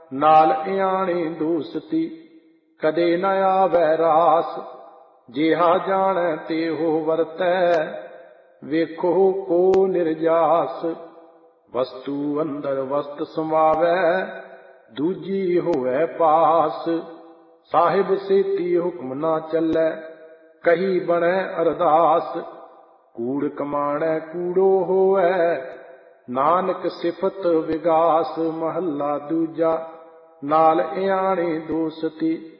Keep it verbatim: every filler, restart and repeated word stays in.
नाल इयाणी दोस्ती कदे न आवे रास। जिहा जाने तेहो वरतै वेखो को निर्जास। वस्तु अंदर वस्त समावै दूजी होवै पास। साहिब सेती हुक्म ना चलै कही बनै अरदास। कूड़ कमाणै कूड़ो होवै नानक सिफत विगास। महला दूजा नाल इयाणी दोस्ती